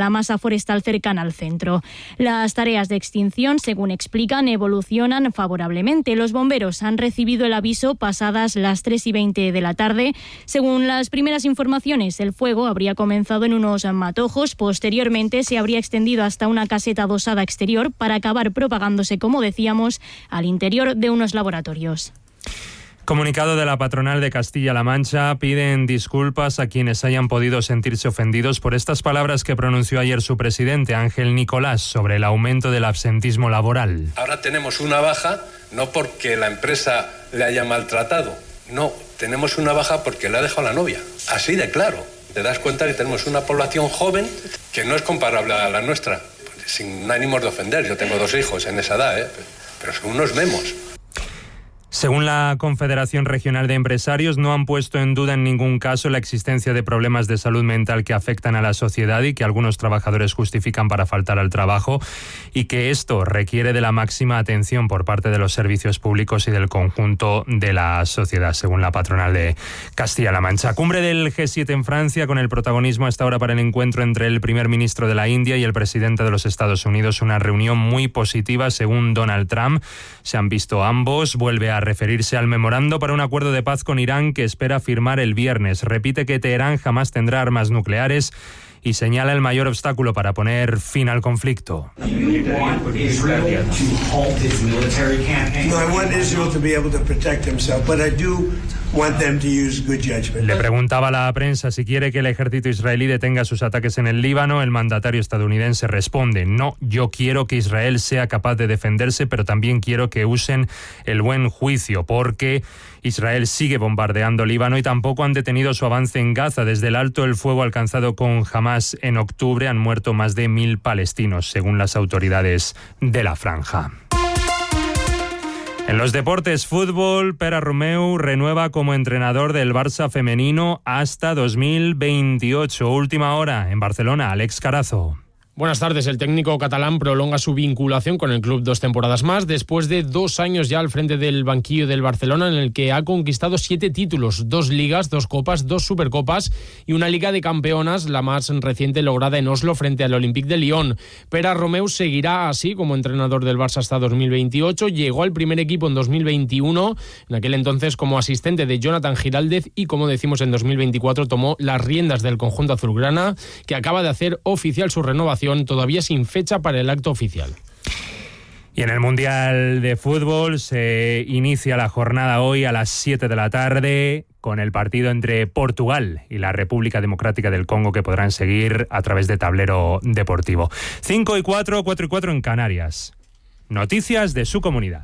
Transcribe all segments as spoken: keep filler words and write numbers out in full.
la masa forestal cercana al centro. Las tareas de extinción, según explican, evolucionan favorablemente. Los bomberos han recibido el aviso pasadas las tres y veinte de la tarde. Según las primeras informaciones, el fuego habría comenzado en unos matojos. Posteriormente se habría extendido hasta una caseta adosada exterior para acabar propagándose, como decíamos, al interior de unos laboratorios. Comunicado de la patronal de Castilla-La Mancha, piden disculpas a quienes hayan podido sentirse ofendidos por estas palabras que pronunció ayer su presidente, Ángel Nicolás, sobre el aumento del absentismo laboral. Ahora tenemos una baja, no porque la empresa le haya maltratado, no, tenemos una baja porque le ha dejado la novia, así de claro. Te das cuenta que tenemos una población joven que no es comparable a la nuestra, sin ánimos de ofender. Yo tengo dos hijos en esa edad, ¿eh? Pero son unos memos. Según la Confederación Regional de Empresarios, no han puesto en duda en ningún caso la existencia de problemas de salud mental que afectan a la sociedad y que algunos trabajadores justifican para faltar al trabajo, y que esto requiere de la máxima atención por parte de los servicios públicos y del conjunto de la sociedad, según la patronal de Castilla-La Mancha. Cumbre del G siete en Francia, con el protagonismo hasta ahora para el encuentro entre el primer ministro de la India y el presidente de los Estados Unidos. Una reunión muy positiva, según Donald Trump. Se han visto ambos. Vuelve a referirse al memorando para un acuerdo de paz con Irán que espera firmar el viernes. Repite que Teherán jamás tendrá armas nucleares y señala el mayor obstáculo para poner fin al conflicto. Le preguntaba a la prensa si quiere que el ejército israelí detenga sus ataques en el Líbano. El mandatario estadounidense responde: no, yo quiero que Israel sea capaz de defenderse, pero también quiero que usen el buen juicio, porque Israel sigue bombardeando Líbano y tampoco han detenido su avance en Gaza. Desde el alto el fuego alcanzado con Hamás en octubre han muerto más de mil palestinos, según las autoridades de la franja. En los deportes, fútbol, Pere Romeu renueva como entrenador del Barça femenino hasta dos mil veintiocho. Última hora en Barcelona, Alex Carazo. Buenas tardes. El técnico catalán prolonga su vinculación con el club dos temporadas más, después de dos años ya al frente del banquillo del Barcelona, en el que ha conquistado siete títulos, dos ligas, dos copas, dos supercopas y una liga de campeonas, la más reciente lograda en Oslo frente al Olympique de Lyon. Pere Romeu seguirá así como entrenador del Barça hasta dos mil veintiocho. Llegó al primer equipo en dos mil veintiuno, en aquel entonces como asistente de Jonathan Giraldez, y como decimos en dos mil veinticuatro tomó las riendas del conjunto azulgrana, que acaba de hacer oficial su renovación, todavía sin fecha para el acto oficial. Y en el Mundial de Fútbol se inicia la jornada hoy a las siete de la tarde con el partido entre Portugal y la República Democrática del Congo, que podrán seguir a través de Tablero Deportivo. cinco y cuatro, cuatro y cuatro en Canarias. Noticias de su comunidad.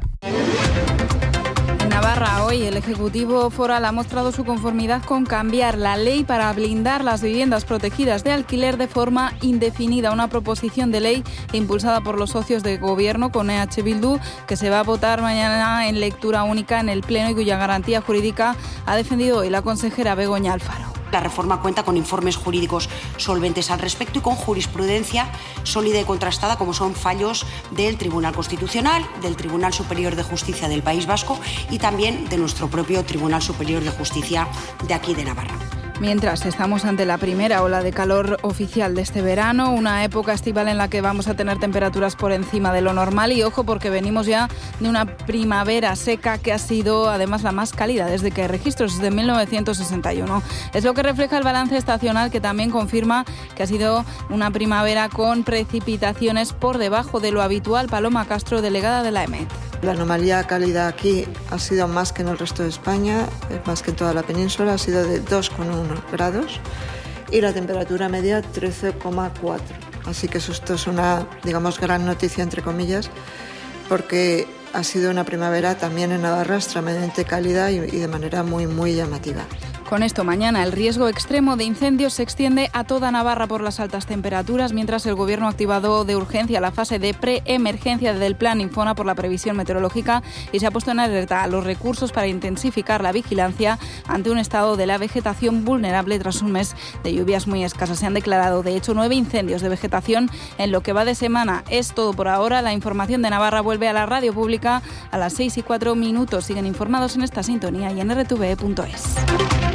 En Navarra hoy el Ejecutivo Foral ha mostrado su conformidad con cambiar la ley para blindar las viviendas protegidas de alquiler de forma indefinida. Una proposición de ley impulsada por los socios de gobierno con E H Bildu, que se va a votar mañana en lectura única en el Pleno y cuya garantía jurídica ha defendido hoy la consejera Begoña Alfaro. La reforma cuenta con informes jurídicos solventes al respecto y con jurisprudencia sólida y contrastada, como son fallos del Tribunal Constitucional, del Tribunal Superior de Justicia del País Vasco y también de nuestro propio Tribunal Superior de Justicia de aquí de Navarra. Mientras estamos ante la primera ola de calor oficial de este verano, una época estival en la que vamos a tener temperaturas por encima de lo normal, y ojo porque venimos ya de una primavera seca que ha sido además la más cálida desde que hay registros, desde mil novecientos sesenta y uno. Es lo que refleja el balance estacional, que también confirma que ha sido una primavera con precipitaciones por debajo de lo habitual. Paloma Castro, delegada de la E M E T. La anomalía cálida aquí ha sido más que en el resto de España, más que en toda la península, ha sido de dos coma uno grados y la temperatura media trece coma cuatro. Así que esto es una, digamos, gran noticia, entre comillas, porque ha sido una primavera también en Navarra extremadamente cálida y, y de manera muy, muy llamativa. Con esto, mañana el riesgo extremo de incendios se extiende a toda Navarra por las altas temperaturas, mientras el Gobierno ha activado de urgencia la fase de preemergencia del Plan Infona por la previsión meteorológica y se ha puesto en alerta a los recursos para intensificar la vigilancia ante un estado de la vegetación vulnerable tras un mes de lluvias muy escasas. Se han declarado, de hecho, nueve incendios de vegetación en lo que va de semana. Es todo por ahora. La información de Navarra vuelve a la radio pública a las seis y cuatro minutos. Siguen informados en esta sintonía y en erre te ve punto es.